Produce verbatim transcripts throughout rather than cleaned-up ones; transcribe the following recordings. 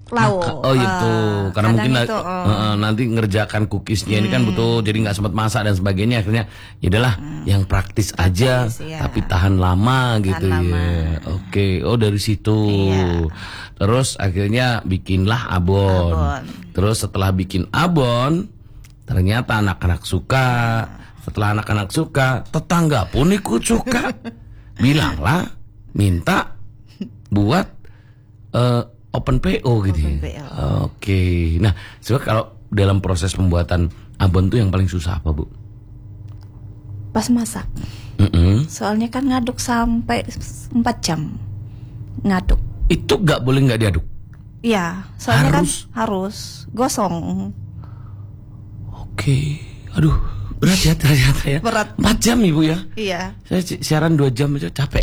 lauk. Maka, oh itu, uh, karena mungkin itu, uh, uh, nanti ngerjakan cookiesnya hmm. ini kan betul, jadi nggak sempat masak dan sebagainya. Akhirnya, ya udahlah, hmm. yang praktis, praktis aja, ya. Tapi tahan lama tahan gitu lama. Ya. Oke, oh dari situ. Iya. Terus akhirnya bikinlah abon. abon. Terus setelah bikin abon, ternyata anak-anak suka. Setelah anak-anak suka, tetangga pun ikut suka. Bilanglah, minta buat uh, open P O gitu. Open ya. Oke. Nah, sebenarnya kalau dalam proses pembuatan abon tuh yang paling susah apa, Bu? Pas masak. Mm-mm. Soalnya kan ngaduk sampai empat jam. Ngaduk. Itu gak boleh gak diaduk? Iya, soalnya harus. kan harus gosong. Oke. Aduh, berat ya ternyata ya. Berat. empat jam Ibu ya? Iya. Saya siaran dua jam aja capek.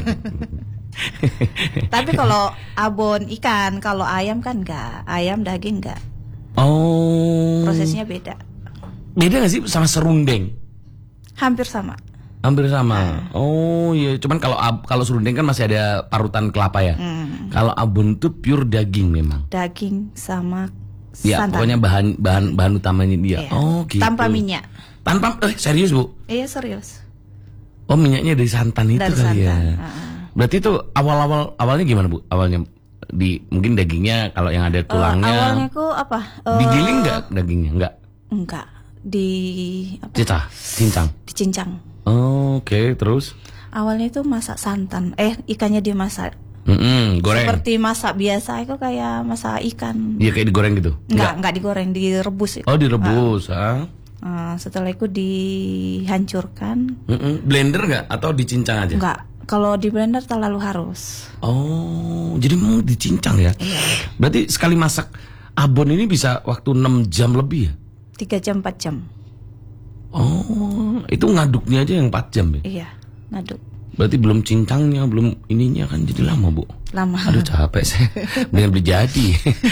Tapi kalau abon ikan, kalau ayam kan enggak. Ayam daging enggak. Oh. Prosesnya beda. Beda gak sih sama serundeng? Hampir sama. Hampir sama. Oh iya, cuman kalau kalau serundeng kan masih ada parutan kelapa ya. Hmm. Kalau abon tuh pure daging memang. Daging sama ya, santan. Pokoknya bahan bahan bahan utamanya dia. Iya. Oh gitu. Tanpa minyak. Tanpa eh serius, Bu? Iya, serius. Oh, minyaknya dari santan itu dari kali santan. ya. Uh-uh. Berarti itu awal-awal awalnya gimana, Bu? Awalnya di mungkin dagingnya kalau yang ada tulangnya. Uh, awalnya ku apa? Uh, digiling enggak dagingnya? Enggak. Enggak. Di apa? Cicah, cincang. Dicincang. Oh, oke, okay. Terus? Awalnya itu masak santan. Eh, ikannya dimasak. Mm-mm, goreng. Seperti masak biasa itu kayak masak ikan. Iya, kayak digoreng gitu? Enggak, enggak, enggak digoreng, direbus itu. Oh, direbus, ah. Uh, setelah itu dihancurkan. Mm-mm. Blender enggak atau dicincang aja? Enggak. Kalau di blender terlalu harus. Oh, jadi mau dicincang ya? Iya. Berarti sekali masak abon ini bisa waktu enam jam lebih ya? tiga jam, empat jam. Oh, itu ngaduknya aja yang empat jam ya? Iya, ngaduk. Berarti belum cincangnya, belum ininya kan jadi lama, Bu. Lama. Aduh capek saya. Dengan beli jadi.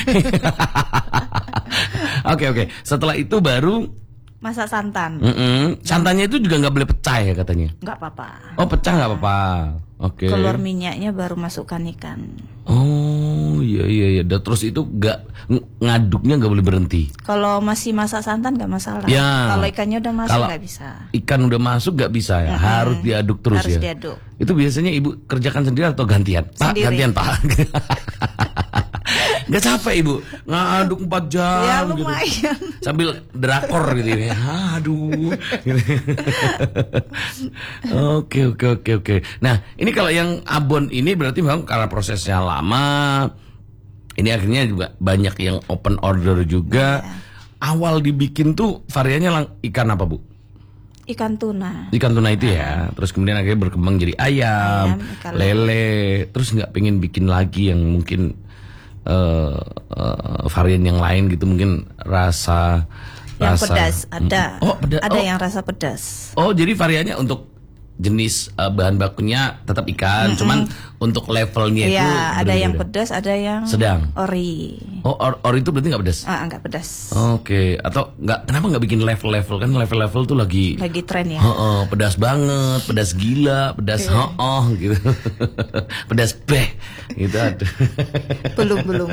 Oke, oke. Setelah itu baru masak santan. Mm-mm. Santannya itu juga nggak boleh pecah ya katanya? Nggak apa-apa. Oh, pecah nggak apa-apa. Oke. Okay. Keluar minyaknya baru masukkan ikan. Oh iya iya iya. Dan terus itu nggak ngaduknya nggak boleh berhenti. Kalau masih masak santan nggak masalah. Ya. Kalau ikannya udah masuk nggak bisa. Ikan udah masuk nggak bisa ya. Mm-hmm. Harus diaduk terus Harus ya. Harus diaduk. Itu biasanya Ibu kerjakan sendiri atau gantian? Pak, sendiri. Gantian Pak. Gak capek Ibu ngaduk empat jam ya, lumayan. Gitu. Sambil drakor gitu ya. Aduh gitu. Oke oke oke oke. Nah ini kalau yang abon ini berarti memang karena prosesnya lama. Ini akhirnya juga banyak yang open order juga. Ya. Awal dibikin tuh variannya lang- ikan apa, Bu? Ikan tuna. Ikan tuna itu ya. Terus kemudian akhirnya berkembang jadi ayam, ayam lele. Terus nggak pengen bikin lagi yang mungkin Uh, uh, varian yang lain gitu, mungkin rasa yang rasa pedas ada. Oh, peda- ada oh. yang rasa pedas. Oh, jadi variannya untuk jenis uh, bahan bakunya tetap ikan, mm-hmm. cuman untuk levelnya ya, itu ada yang pedas, ada yang sedang. Ori. Oh, or, ori itu berarti nggak pedas? Ah, nggak pedas. Oke, okay. Atau nggak? Kenapa nggak bikin level-level, kan level-level tuh lagi lagi tren ya. Oh, oh, pedas banget, pedas gila, pedas oh, oh gitu, pedas beh, gitu. belum belum.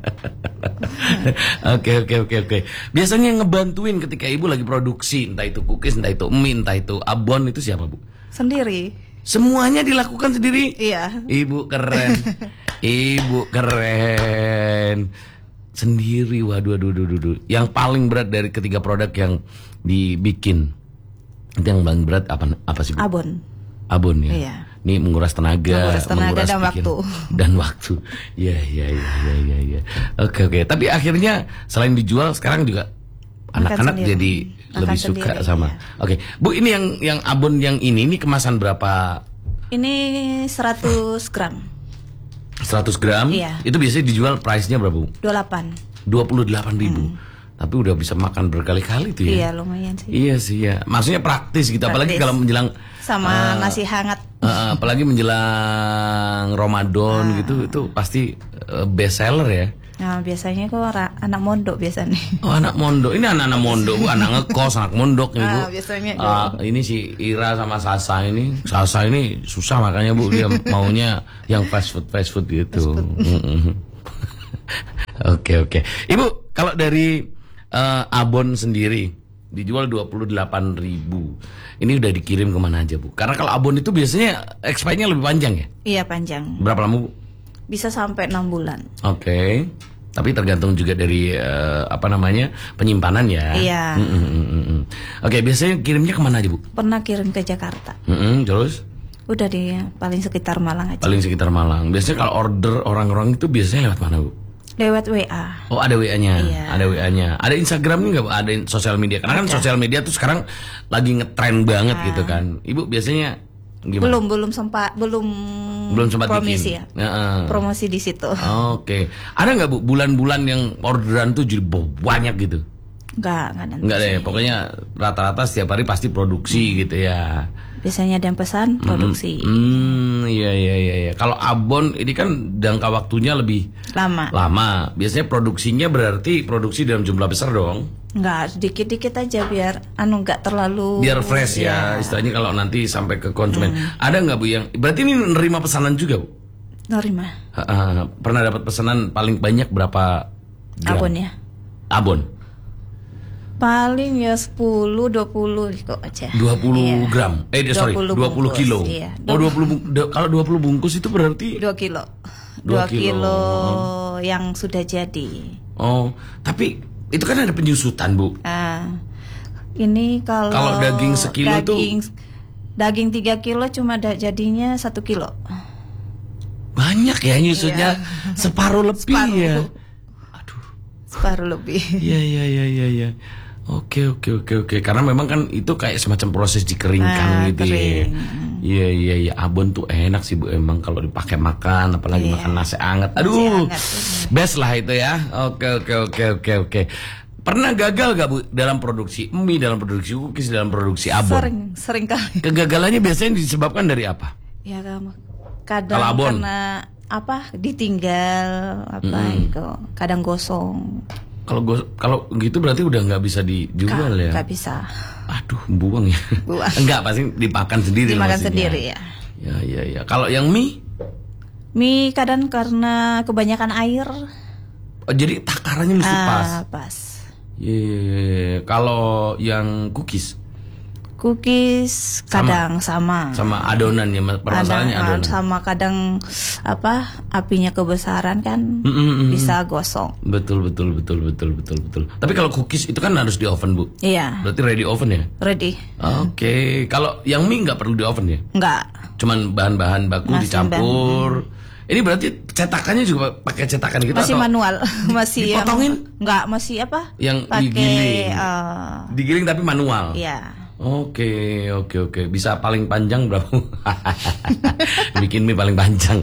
Oke oke oke oke. Biasanya ngebantuin ketika Ibu lagi produksi, entah itu cookies, entah itu mie, entah itu abon, itu siapa, Bu? Sendiri. Semuanya dilakukan sendiri? Iya. Ibu keren. Ibu keren. Sendiri, waduh, waduh, waduh, waduh. Yang paling berat dari ketiga produk yang dibikin, itu yang paling berat apa apa sih, Bu? Abon. Abon ya. Iya. Ini menguras tenaga, menguras tenaga menguras dan pikiran, waktu. Dan waktu. Iya, iya, iya, iya, iya, iya. Oke, oke. Tapi akhirnya selain dijual, sekarang juga anak-anak jadi Makan lebih suka sendiri, sama. Iya. Oke, Bu, ini yang yang abon yang ini, ini kemasan berapa? Ini seratus gram. seratus gram? Iya. Itu biasanya dijual price-nya berapa, Bu? dua puluh delapan. dua puluh delapan ribu. Hmm. Tapi udah bisa makan berkali-kali tuh ya. Iya, lumayan sih. Iya sih ya. Maksudnya praktis gitu, praktis. Apalagi kalau menjelang sama uh, nasi hangat. Uh, apalagi menjelang Ramadan uh. gitu, itu pasti uh, best seller ya. Nah, biasanya kok anak mondok biasanya. Oh, anak mondok. Ini anak-anak mondok, Bu. Anak ngekos, anak mondok nih, Bu. Ah, biasanya. Uh, ini si Ira sama Sasa ini. Sasa ini susah makanya, Bu. Dia maunya yang fast food, fast food gitu. Fast food. Oke oke. Ibu, kalau dari uh, abon sendiri dijual dua puluh delapan ribu. Ini udah dikirim kemana aja, Bu? Karena kalau abon itu biasanya expirednya lebih panjang ya? Iya, panjang. Berapa lama, Bu? Bisa sampai enam bulan. Oke. Okay. Tapi tergantung juga dari uh, apa namanya penyimpanan ya. Iya. Mm -mm, mm -mm. Oke, biasanya kirimnya kemana aja, Bu? Pernah kirim ke Jakarta. Mm -mm, terus? Udah di paling sekitar Malang aja. Paling sekitar Malang. Biasanya kalau order orang-orang itu biasanya lewat mana, Bu? Lewat W A. Oh, ada W A-nya. Iya. Ada W A-nya. Ada Instagramnya nggak, Bu? Ada sosial media. Karena kan sosial media tuh sekarang lagi ngetren banget nah. gitu kan. Ibu biasanya gimana? Belum, belum sempat, belum belum sempat promosi bikin. ya. Uh. Promosi di situ. Oke. Okay. Ada nggak, Bu, bulan-bulan yang orderan tuh jadi banyak gitu? Enggak, enggak nanti. Enggak deh, pokoknya rata-rata setiap hari pasti produksi hmm. gitu ya. Biasanya ada yang pesan produksi. Hmm, hmm iya iya iya iya. Kalau abon ini kan jangka waktunya lebih lama. Lama. Biasanya produksinya berarti produksi dalam jumlah besar dong. Enggak, sedikit-dikit aja biar anu enggak terlalu biar fresh ya. ya. Istilahnya kalau nanti sampai ke konsumen. Hmm. Ada nggak, Bu, yang berarti ini nerima pesanan juga, Bu? Nerima. Uh, pernah dapat pesanan paling banyak berapa gram? Abon ya. Abon. Paling ya sepuluh dua puluh kok aja. dua puluh iya. gram. Eh sorry, dua puluh kilo. Iya. Oh, dua puluh kalau dua puluh bungkus itu berarti dua kilo. dua kilo, kilo yang sudah jadi. Oh, tapi itu kan ada penyusutan, Bu. Ah. Ini kalau Kalau daging sekilo daging, tuh daging tiga kilo cuma da, jadinya satu kilo. Banyak ya nyusutnya. Iya. Separuh lebih separuh. ya. Aduh. Separuh lebih. Iya iya iya iya iya. Oke oke oke oke. Karena memang kan itu kayak semacam proses dikeringkan ah, gitu kering. ya. Iya iya iya. Abon tuh enak sih, Bu, emang kalau dipakai makan, apalagi yeah. makan nasi anget. Aduh, nasi anget, best lah itu ya. Oke oke oke oke oke. Pernah gagal gak, Bu, dalam produksi mie, dalam produksi cookies, dalam produksi abon? Sering sering kali. Kegagalannya biasanya disebabkan dari apa? Ya kamu kadang karena apa ditinggal apa mm. itu kadang gosong. Kalau kalau gitu berarti udah nggak bisa dijual Ka, ya? Nggak bisa. Aduh, buang ya. Buang. Enggak, pasti dimakan sendiri. Dimakan maksudnya. sendiri ya. Ya ya ya. Kalau yang mie? Mie kadang karena kebanyakan air. Oh, jadi takarannya mesti ah, pas. Pas. Iya. Kalau yang cookies? Cookies kadang sama. Sama, sama adonan ya, permasalahannya adonan. Sama kadang apa apinya kebesaran kan mm -mm, bisa gosong. Betul betul betul betul betul betul. Tapi kalau cookies itu kan harus di oven, Bu. Iya. Berarti ready oven ya? Ready. Oke. Okay. Kalau yang mie nggak perlu di oven ya? Nggak. Cuman bahan-bahan baku Masih dicampur. Bahan. Ini berarti cetakannya juga pakai cetakan gitu masih atau manual, masih dipotongin? Yang, enggak, masih apa? Yang pakai, digiling. Uh, digiling tapi manual. Iya. Oke, oke, oke. Bisa paling panjang berapa? Bikin mie paling panjang.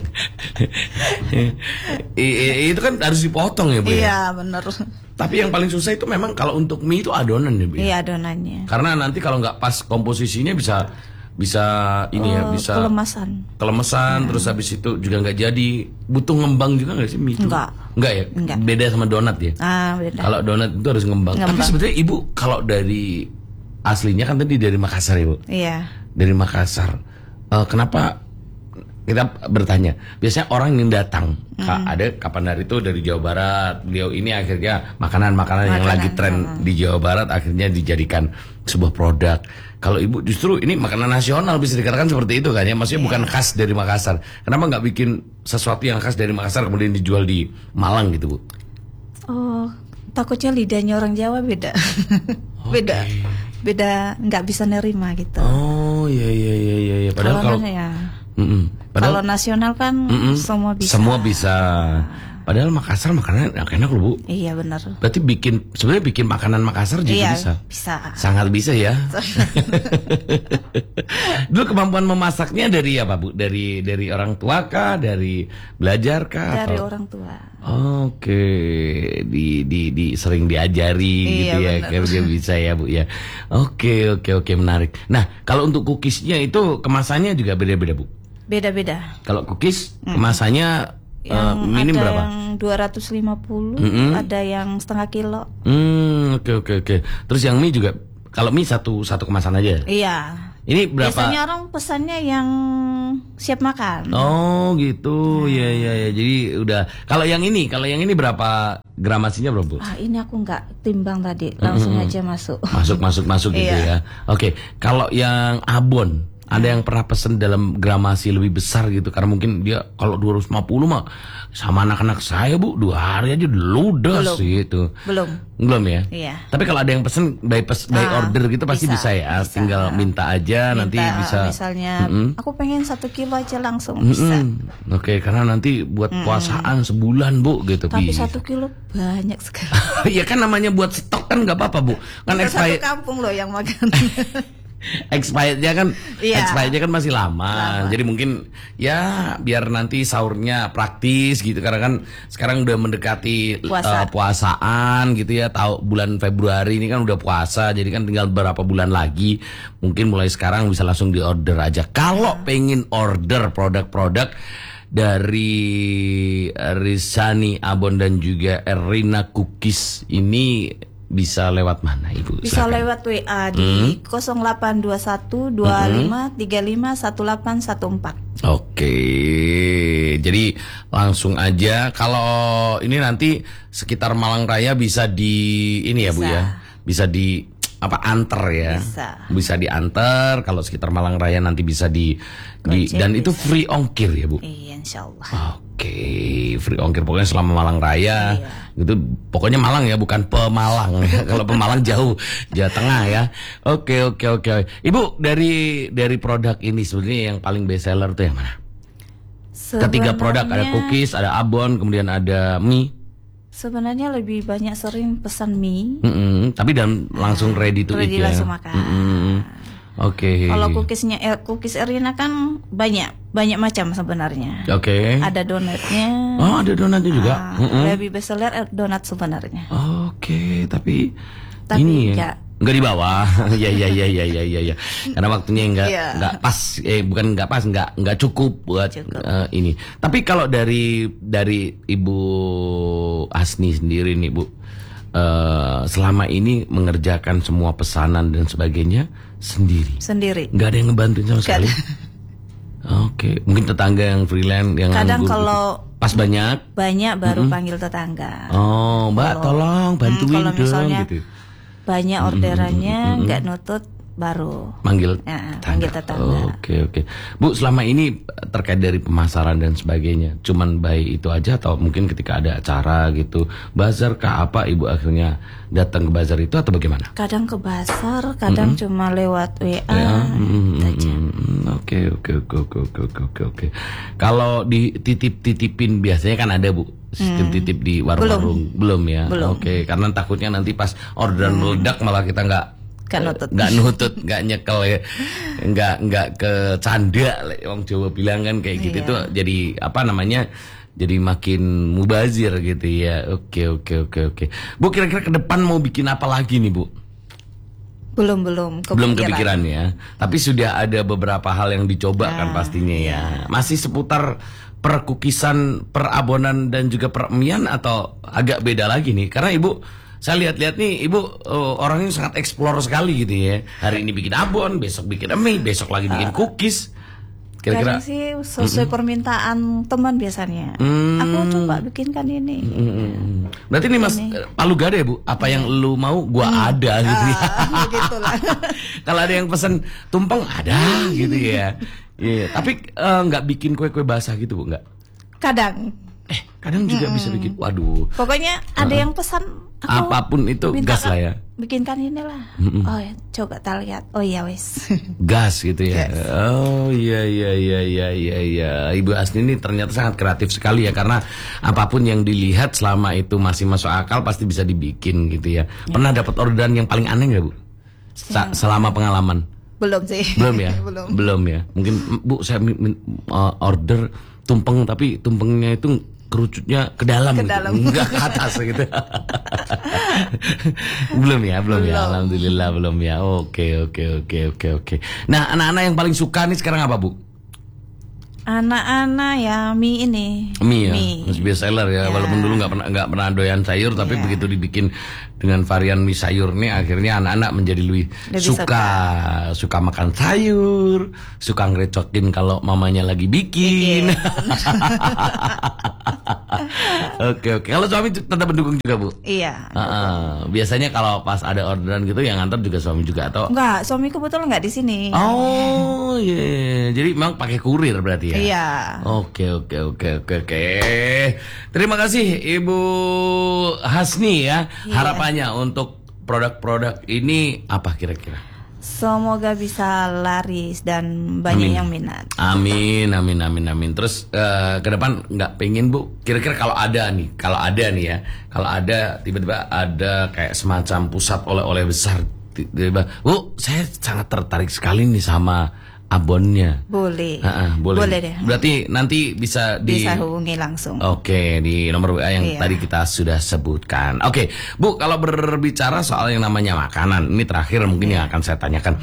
I, itu kan harus dipotong ya, Bu. Iya, benar. Tapi yang paling susah itu memang kalau untuk mie itu adonan ya, Bu. Iya, adonannya. Karena nanti kalau nggak pas komposisinya bisa bisa ini ya, oh, bisa kelemasan. Kelemasan, hmm. terus habis itu juga nggak jadi. Butuh ngembang juga nggak sih mie itu? Enggak. Enggak ya? Enggak. Beda sama donat ya? Ah, beda. Kalau donat itu harus ngembang. ngembang. Tapi sebetulnya Ibu kalau dari aslinya kan tadi dari Makassar ya, Bu? Iya. Dari Makassar. Uh, kenapa kita bertanya? Biasanya orang yang datang, mm. ada kapan hari itu dari Jawa Barat. Beliau ini akhirnya makanan-makanan yang lagi tren mm. di Jawa Barat akhirnya dijadikan sebuah produk. Kalau Ibu justru ini makanan nasional bisa dikatakan seperti itu kan ya? Maksudnya yeah. bukan khas dari Makassar. Kenapa nggak bikin sesuatu yang khas dari Makassar kemudian dijual di Malang gitu, Bu? Oh, takutnya lidahnya orang Jawa beda. Beda. Okay. Beda nggak bisa nerima gitu. Oh iya iya iya iya. Padahal kalau ya, mm -mm. Padahal, kalau nasional kan mm -mm. semua bisa. Semua bisa. Padahal Makassar makanan enak loh, Bu. Iya benar. Berarti bikin sebenarnya bikin makanan Makassar juga iya, bisa. Bisa. Sangat bisa ya. Dulu kemampuan memasaknya dari apa, Bu? Dari dari orang tua kah? Dari belajar kah? Dari atau? orang tua. Oke, di di di sering diajari iya, gitu ya, kerja bisa ya, Bu ya. Oke oke oke menarik. Nah kalau untuk cookiesnya itu kemasannya juga beda-beda, Bu. Beda-beda. Kalau cookies kemasannya yang uh, minim ada berapa? Yang dua ratus lima puluh, mm-hmm. ada yang setengah kilo. Hmm, oke oke oke. Terus yang mie juga, kalau mie satu satu kemasan aja? Iya. Ini berapa? Biasanya orang pesannya yang siap makan. Oh gitu, ya ya ya. Jadi udah. Kalau yang ini, kalau yang ini berapa gramasinya berapa, Bu? Ah ini aku nggak timbang tadi, langsung mm-hmm. aja masuk. Masuk masuk masuk gitu ya. Oke, kalau yang abon, ada yang pernah pesen dalam gramasi lebih besar gitu, karena mungkin dia kalau dua ratus lima puluh mah sama anak-anak saya, Bu, dua hari aja ludes gitu. Belum. Belum ya? Iya. Tapi kalau ada yang pesen by, pes, by ah, order gitu pasti bisa, bisa ya. Bisa. Tinggal minta aja, minta, nanti bisa. Misalnya, mm-hmm. aku pengen satu kilo aja langsung mm-hmm. bisa. Oke, okay, karena nanti buat mm-hmm. puasaan sebulan, Bu, gitu. Tapi bisa. Satu kilo banyak sekali. Iya kan, namanya buat stok kan nggak apa-apa, Bu. Kan expired. Satu kampung loh yang makan. Expirednya kan, yeah. expirednya kan masih lama. lama. Jadi mungkin ya biar nanti sahurnya praktis gitu, karena kan sekarang udah mendekati Puasa. uh, puasaan gitu ya. Tahu bulan Februari ini kan udah puasa, jadi kan tinggal beberapa bulan lagi. Mungkin mulai sekarang bisa langsung di order aja. Kalau hmm. pengen order produk-produk dari Rizani Abon dan juga Erina Cookies ini, bisa lewat mana, Ibu? Bisa Silahkan. Lewat W A di hmm? nol delapan dua satu dua lima tiga lima satu delapan satu empat. Oke, jadi langsung aja. Kalau ini nanti sekitar Malang Raya bisa di ini ya, bisa. Bu ya, bisa di apa anter ya, bisa, bisa diantar. Kalau sekitar Malang Raya nanti bisa di, di dan bisa. Itu free ongkir ya, Bu? Iya, insya Allah. Oke, free ongkir pokoknya selama Malang Raya. Iya. Gitu, pokoknya Malang ya, bukan Pemalang ya. Kalau Pemalang jauh, Jawa Tengah ya. Oke, oke, oke. Ibu, dari dari produk ini sebenarnya yang paling best seller tuh yang mana? Sebenarnya, ketiga produk, ada cookies, ada abon, kemudian ada mie. Sebenarnya lebih banyak sering pesan mie. Mm-hmm, tapi dan langsung ready to ready eat ya. Langsung makan. Mm-hmm. Oke. Okay. Kalau cookiesnya, eh, cookies Erina kan banyak, banyak macam sebenarnya. Oke. Okay. Ada donatnya. Oh, ada donatnya juga. Uh, mm-hmm. Lebih best seller donat sebenarnya. Oke, okay, tapi, tapi ini enggak. Enggak di bawah. Ya ya ya ya ya ya ya. Karena waktunya enggak yeah. enggak pas, eh bukan enggak pas, enggak enggak cukup buat cukup. Uh, ini. Tapi kalau dari dari Ibu Asni sendiri nih, Bu, uh, selama ini mengerjakan semua pesanan dan sebagainya sendiri. Sendiri. Enggak ada yang ngebantuin sama sekali. Oke, okay. Mungkin tetangga yang freelance yang kadang nganggur, kalau gitu. Pas banyak banyak baru mm-hmm. panggil tetangga. Oh, Mbak kalau, tolong bantuin hmm, dong gitu. Banyak orderannya nggak mm-hmm. nutut baru manggil ya, panggil tetangga. Oke oke. Bu, selama ini terkait dari pemasaran dan sebagainya, cuman baik itu aja atau mungkin ketika ada acara gitu, bazar kah apa, Ibu akhirnya datang ke bazar itu atau bagaimana? Kadang ke bazar, kadang mm-hmm. cuma lewat W A. Ya, mm-hmm. Oke oke oke oke oke oke oke. Kalau dititip-titipin biasanya kan ada, Bu, sistem hmm. titip di warung-warung. Belum, belum ya? Belum. Oke, karena takutnya nanti pas orderan hmm. meledak malah kita nggak Gak nutut, nggak nutut, nggak nyekel ya, nggak nggak ke canda, orang Jawa bilang kan kayak gitu. Iya. Tuh jadi apa namanya, jadi makin mubazir gitu ya. Oke oke oke oke. Bu, kira-kira ke depan mau bikin apa lagi nih, Bu? Belum belum kepikiran. Belum kepikiran ya. Tapi sudah ada beberapa hal yang dicoba nah, kan pastinya ya. Masih seputar perkukisan, perabonan dan juga peremian atau agak beda lagi nih? Karena Ibu, saya lihat-lihat nih, Ibu uh, orangnya sangat explore sekali gitu ya. Hari ini bikin abon, besok bikin mie, besok lagi bikin cookies. Kira-kira sih sesuai mm-hmm. permintaan teman biasanya. Mm-hmm. Aku coba bikinkan ini. Mm-hmm. Berarti ini Mas ini. Palu gada ya, Bu? Apa yang lu mau, gua mm. ada gitu ya. Ah, begitulah. Kalau ada yang pesen tumpeng, ada gitu ya. Iya, yeah. Tapi nggak uh, bikin kue-kue basah gitu, Bu? Nggak? Kadang. Eh, kadang juga mm-hmm. bisa bikin. Waduh. Pokoknya ada uh-huh. yang pesan. Aku apapun itu gas lah ya. Bikinkan inilah. Mm-mm. Oh ya, coba tak lihat. Oh iya wes. Gas gitu ya. Yes. Oh iya iya iya iya iya iya. Ibu Asni ini ternyata sangat kreatif sekali ya, karena apapun yang dilihat selama itu masih masuk akal pasti bisa dibikin gitu ya. Pernah dapat orderan yang paling aneh nggak, Bu? Sa- selama pengalaman? Belum sih. Belum ya? Belum. Belum ya. Mungkin Bu, saya min- uh, order tumpeng tapi tumpengnya itu kerucutnya ke dalam, ke gitu. dalam. Enggak ke atas gitu. belum ya, belum, belum ya. Alhamdulillah belum ya. Oke, oke, oke, oke, oke. Nah, anak-anak yang paling suka nih sekarang apa, Bu? Anak-anak ya mie ini. Mie ya, mie best seller ya. ya. Walaupun dulu nggak pernah nggak pernah doyan sayur, tapi ya. begitu dibikin dengan varian mie sayur nih, akhirnya anak-anak menjadi lebih, lebih suka, suka, suka makan sayur, suka ngerecokin kalau mamanya lagi bikin. Oke oke. Kalau suami tetap mendukung juga, Bu? Iya. Uh, uh, biasanya kalau pas ada orderan gitu yang ngantar juga suami juga atau? Enggak, suami kebetulan nggak di sini. Oh iya, yeah. Jadi memang pakai kurir berarti ya? Iya. Oke oke oke oke oke. Terima kasih Ibu Hasni ya. Iya. Harapannya untuk produk-produk ini apa kira-kira? Semoga bisa laris dan banyak amin. yang minat. Amin, amin, amin, amin. Terus uh, ke depan nggak pengen, Bu? Kira-kira kalau ada nih, kalau ada nih ya, kalau ada tiba-tiba ada kayak semacam pusat oleh-oleh besar, tiba-tiba, Bu, saya sangat tertarik sekali nih sama abonnya. Boleh. Ha-ha, boleh. Boleh deh. Berarti nanti bisa di bisa hubungi langsung. Oke, di nomor W A yang iya. tadi kita sudah sebutkan. Oke, Bu, kalau berbicara soal yang namanya makanan, ini terakhir mungkin iya. yang akan saya tanyakan.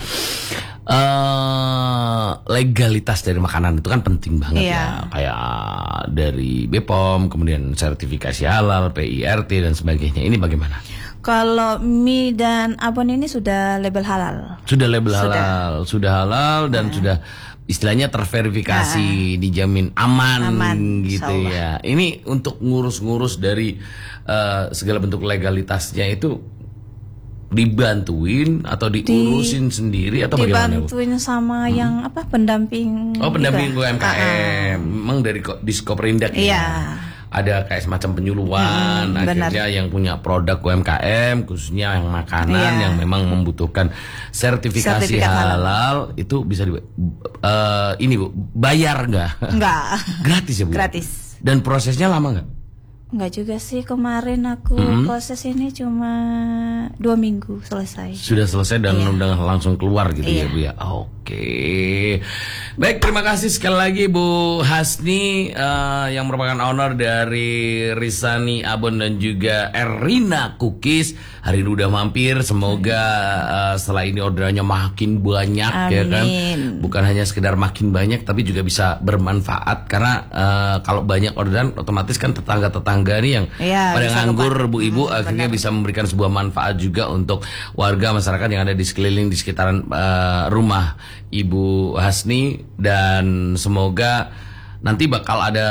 Uh, legalitas dari makanan itu kan penting banget iya. ya. Kayak dari B P O M, kemudian sertifikasi halal, P I R T dan sebagainya. Ini bagaimana? Kalau mie dan abon ini sudah label halal. Sudah label sudah. halal, sudah halal dan nah. sudah istilahnya terverifikasi, nah. dijamin aman, aman gitu ya. Ini untuk ngurus-ngurus dari uh, segala bentuk legalitasnya itu dibantuin atau diurusin Di, sendiri atau bagaimana? Dibantuin sama hmm. yang apa pendamping. Oh, pendamping juga. U M K M. Uh-uh. Memang dari Diskoperindak ya. Iya. Ada kayak semacam penyuluhan, hmm, akhirnya benar. yang punya produk U M K M, khususnya yang makanan yeah. yang memang membutuhkan sertifikasi Sertifikat halal, halal itu bisa di, uh, ini Bu, bayar nggak? Nggak. Gratis ya Bu? Gratis. Dan prosesnya lama nggak? Nggak juga sih, kemarin aku mm-hmm. proses ini cuma dua minggu selesai. Sudah selesai dan iya. udah langsung keluar gitu iya. ya Bu ya. Oke, baik, terima kasih sekali lagi Bu Hasni uh, yang merupakan owner dari Risani Abon dan juga Erina Cookies. Hari ini udah mampir, semoga uh, setelah ini orderannya makin banyak. Amin. Ya kan. Bukan hanya sekedar makin banyak, tapi juga bisa bermanfaat karena uh, kalau banyak orderan otomatis kan tetangga-tetangga nih yang ya, pada nganggur lupa. Bu Ibu hmm, akhirnya benar. bisa memberikan sebuah manfaat juga untuk warga masyarakat yang ada di sekeliling di sekitaran uh, rumah Ibu Hasni, dan semoga nanti bakal ada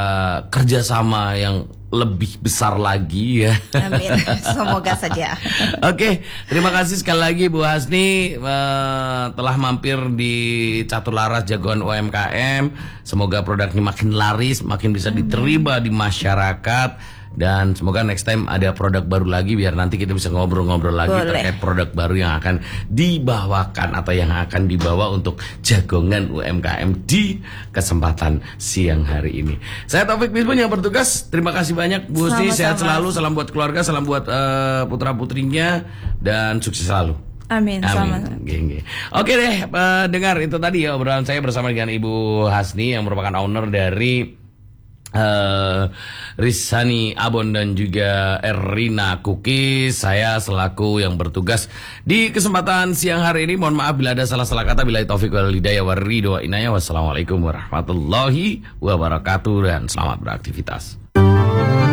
kerjasama yang lebih besar lagi ya. Amin. Semoga saja. Oke, terima kasih sekali lagi Bu Hasni uh, telah mampir di Catur Laras Jagoan U M K M. Semoga produknya makin laris, makin bisa diterima di masyarakat. Dan semoga next time ada produk baru lagi biar nanti kita bisa ngobrol-ngobrol lagi Boleh. terkait produk baru yang akan dibawakan atau yang akan dibawa untuk Jagongan U M K M di kesempatan siang hari ini. Saya Taufik Misbun yang bertugas. Terima kasih banyak Bu Husni, sehat selalu, salam buat keluarga, salam buat uh, putra-putrinya dan sukses selalu. Amin. Amin. Geng, geng. Oke deh, uh, dengar itu tadi ya obrolan saya bersama dengan Ibu Hasni yang merupakan owner dari Uh, Risani Abon dan juga Erina Cookies. Saya selaku yang bertugas di kesempatan siang hari ini. Mohon maaf bila ada salah-salah kata. Billahi taufiq wal hidayah war ridho wa inayah. Wassalamualaikum warahmatullahi wabarakatuh dan selamat beraktivitas.